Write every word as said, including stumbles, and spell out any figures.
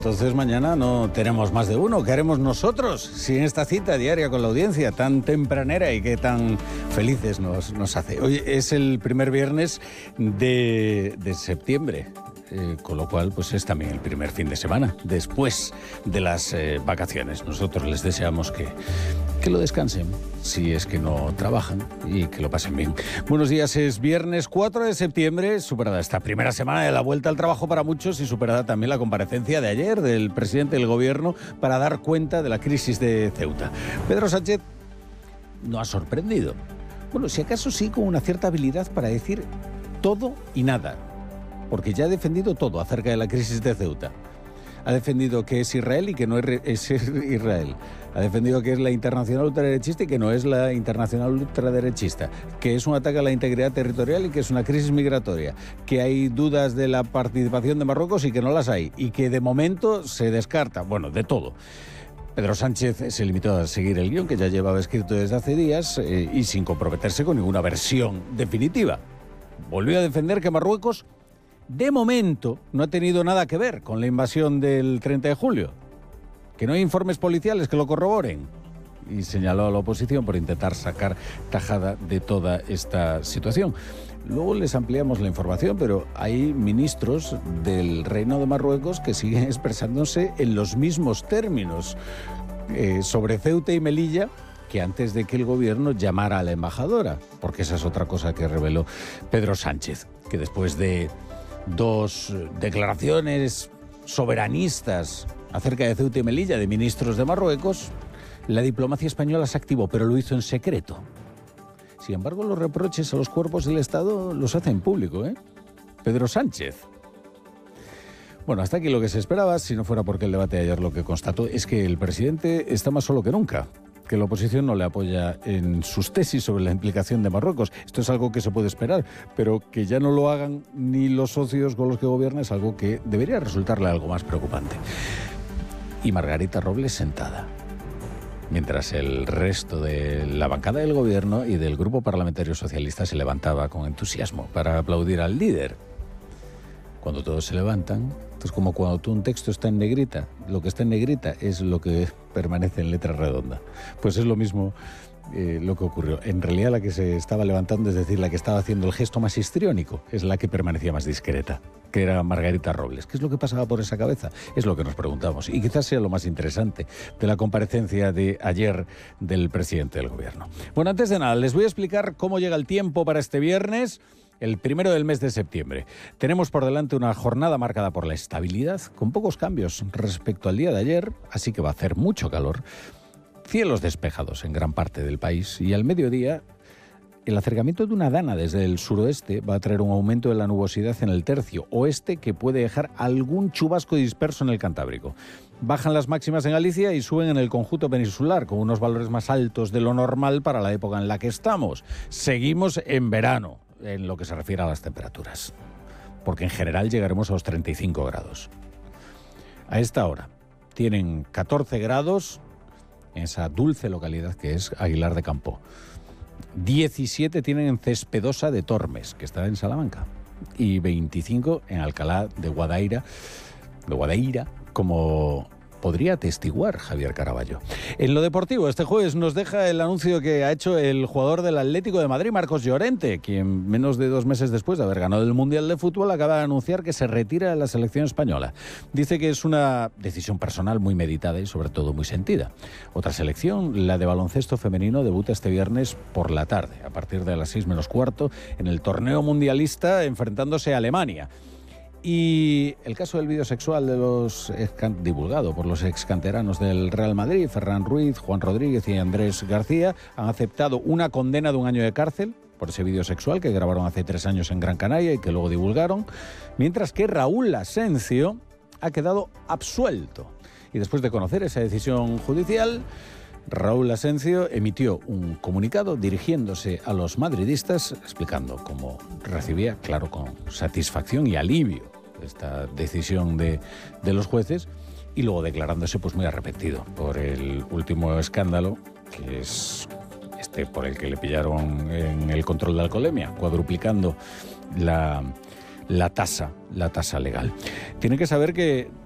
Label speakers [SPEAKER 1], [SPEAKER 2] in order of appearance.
[SPEAKER 1] Entonces mañana no tenemos más de uno. ¿Qué haremos nosotros si en esta cita diaria con la audiencia tan tempranera y que tan felices nos, nos hace? Hoy es el primer viernes de, de septiembre. Eh, con lo cual, pues es también el primer fin de semana después de las eh, vacaciones. Nosotros les deseamos que, que lo descansen, si es que no trabajan, y que lo pasen bien. Buenos días, es viernes cuatro de septiembre, superada esta primera semana de la vuelta al trabajo para muchos y superada también la comparecencia de ayer del presidente del gobierno para dar cuenta de la crisis de Ceuta. Pedro Sánchez no ha sorprendido. Bueno, si acaso sí con una cierta habilidad para decir todo y nada, porque ya ha defendido todo acerca de la crisis de Ceuta. Ha defendido que es Israel y que no es Israel. Ha defendido que es la internacional ultraderechista y que no es la internacional ultraderechista. Que es un ataque a la integridad territorial y que es una crisis migratoria. Que hay dudas de la participación de Marruecos y que no las hay. Y que de momento se descarta. Bueno, de todo. Pedro Sánchez se limitó a seguir el guión que ya llevaba escrito desde hace días eh, y sin comprometerse con ninguna versión definitiva. Volvió a defender que Marruecos de momento no ha tenido nada que ver con la invasión del treinta de julio, que no hay informes policiales que lo corroboren, y señaló a la oposición por intentar sacar tajada de toda esta situación. Luego les ampliamos la información, pero hay ministros del Reino de Marruecos que siguen expresándose en los mismos términos eh, sobre Ceuta y Melilla que antes de que el gobierno llamara a la embajadora, porque esa es otra cosa que reveló Pedro Sánchez, que después de dos declaraciones soberanistas acerca de Ceuta y Melilla de ministros de Marruecos, la diplomacia española se activó, pero lo hizo en secreto. Sin embargo, los reproches a los cuerpos del Estado los hace en público, ¿eh? Pedro Sánchez. Bueno, hasta aquí lo que se esperaba, si no fuera porque el debate de ayer lo que constató es que el presidente está más solo que nunca, que la oposición no le apoya en sus tesis sobre la implicación de Marruecos. Esto es algo que se puede esperar, pero que ya no lo hagan ni los socios con los que gobierna es algo que debería resultarle algo más preocupante. Y Margarita Robles sentada, mientras el resto de la bancada del gobierno y del grupo parlamentario socialista se levantaba con entusiasmo para aplaudir al líder. Cuando todos se levantan, es como cuando tú un texto está en negrita, lo que está en negrita es lo que permanece en letra redonda. Pues es lo mismo eh, lo que ocurrió. En realidad la que se estaba levantando, es decir, la que estaba haciendo el gesto más histriónico, es la que permanecía más discreta, que era Margarita Robles. ¿Qué es lo que pasaba por esa cabeza? Es lo que nos preguntamos. Y quizás sea lo más interesante de la comparecencia de ayer del presidente del gobierno. Bueno, antes de nada, les voy a explicar cómo llega el tiempo para este viernes, el primero del mes de septiembre. Tenemos por delante una jornada marcada por la estabilidad, con pocos cambios respecto al día de ayer, así que va a hacer mucho calor. Cielos despejados en gran parte del país y al mediodía el acercamiento de una dana desde el suroeste va a traer un aumento de la nubosidad en el tercio oeste que puede dejar algún chubasco disperso en el Cantábrico. Bajan las máximas en Galicia y suben en el conjunto peninsular, con unos valores más altos de lo normal para la época en la que estamos. Seguimos en verano en lo que se refiere a las temperaturas, porque en general llegaremos a los treinta y cinco grados. A esta hora tienen catorce grados en esa dulce localidad que es Aguilar de Campo. diecisiete tienen en Cespedosa de Tormes, que está en Salamanca, y veinticinco en Alcalá de Guadaira, de Guadaira, como podría atestiguar Javier Caraballo. En lo deportivo, este jueves nos deja el anuncio que ha hecho el jugador del Atlético de Madrid, Marcos Llorente, quien menos de dos meses después de haber ganado el Mundial de Fútbol acaba de anunciar que se retira de la selección española. Dice que es una decisión personal muy meditada y sobre todo muy sentida. Otra selección, la de baloncesto femenino, debuta este viernes por la tarde, a partir de las seis menos cuarto, en el torneo mundialista enfrentándose a Alemania. Y el caso del vídeo sexual de los divulgado por los excanteranos del Real Madrid, Ferran Ruiz, Juan Rodríguez y Andrés García, han aceptado una condena de un año de cárcel por ese vídeo sexual que grabaron hace tres años en Gran Canaria y que luego divulgaron, mientras que Raúl Asencio ha quedado absuelto. Y después de conocer esa decisión judicial, Raúl Asencio emitió un comunicado dirigiéndose a los madridistas explicando cómo recibía, claro, con satisfacción y alivio esta decisión de, de los jueces, y luego declarándose pues muy arrepentido por el último escándalo, que es este por el que le pillaron en el control de alcoholemia, cuadruplicando la, la tasa, la tasa legal. Tienen que saber que